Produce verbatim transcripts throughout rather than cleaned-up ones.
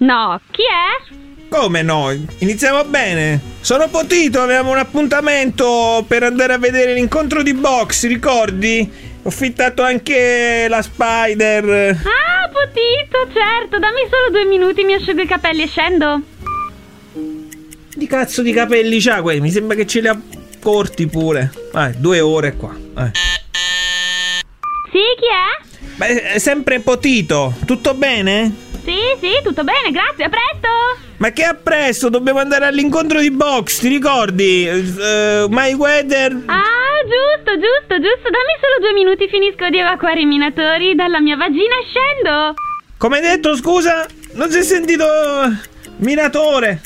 No, chi è? Come no? Iniziamo bene. Sono Potito, avevamo un appuntamento per andare a vedere l'incontro di box, ricordi? Ho affittato anche la Spider. Ah, Potito, certo, dammi solo due minuti, mi asciugo i capelli e scendo. Di cazzo di capelli c'ha quei? Mi sembra che ce li ha corti pure. Vai, due ore qua. Eh. Sì, chi è? Beh, è sempre Potito. Tutto bene? Sì, sì, tutto bene, grazie, a presto. Ma che a presto? Dobbiamo andare all'incontro di box, ti ricordi? Uh, Mayweather. Ah, giusto, giusto, giusto. Dammi solo due minuti, finisco di evacuare i minatori dalla mia vagina e scendo. Come hai detto, scusa? Non si è sentito... Minatore.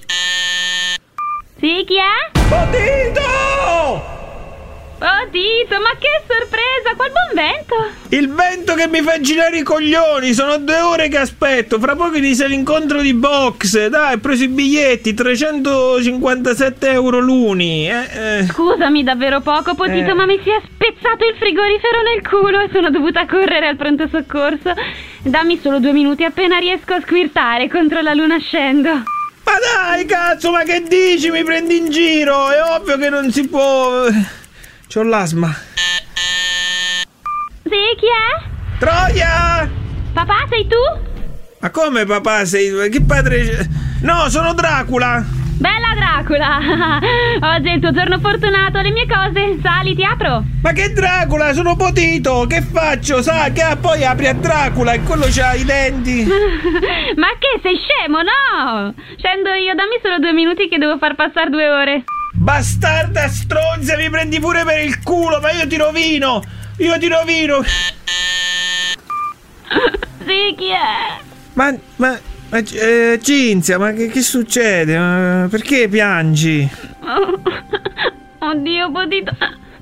Sì, chi è? Potito! Potito, ma che sorpresa, qual buon vento. Il vento che mi fa girare i coglioni. Sono due ore che aspetto. Fra poco inizia l'incontro di box. Dai, ho preso i biglietti, trecentocinquantasette euro l'uni. eh, eh. Scusami, davvero poco, Potito, Eh. ma mi si è spezzato il frigorifero nel culo e sono dovuta correre al pronto soccorso. Dammi solo due minuti, appena riesco a squirtare contro la luna scendo. Ma dai, cazzo, ma che dici? Mi prendi in giro? È ovvio che non si può... C'ho l'asma. Sì, chi è? Troia! Papà, sei tu? Ma come papà sei? Che padre... No, sono Dracula! Bella Dracula! Oggi è il tuo giorno fortunato, le mie cose. Sali, ti apro. Ma che Dracula? Sono Potito! Che faccio? Sa che poi apri a Dracula e quello c'ha i denti. Ma che, sei scemo, no? Scendo io, dammi solo due minuti che devo far passare due ore. Bastarda stronza, mi prendi pure per il culo, ma io ti rovino! Io ti rovino! Sì, chi è? Ma... ma... ma eh, Cinzia, ma che, che succede? Ma perché piangi? Oh, oddio, Potito.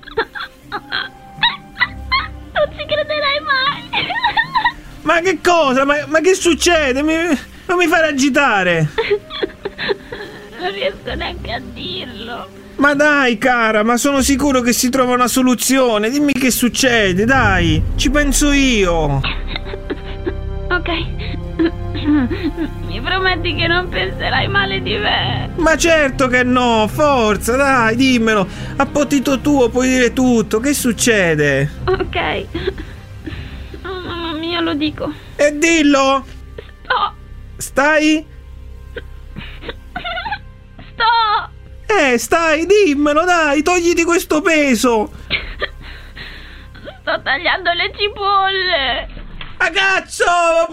Non ci crederai mai. Ma che cosa? Ma, ma che succede? Mi, non mi fare agitare! Non riesco neanche a dirlo. Ma dai, cara, ma sono sicuro che si trova una soluzione. Dimmi che succede, dai. Ci penso io. Ok. Mi prometti che non penserai male di me? Ma certo che no, forza, dai, dimmelo. A Potito tuo puoi dire tutto. Che succede? Ok. Oh, mamma mia, lo dico. E dillo. Sto. Stai? Sto. Eh, stai, dimmelo, dai, togliti questo peso. Sto tagliando le cipolle. Ah, cazzo!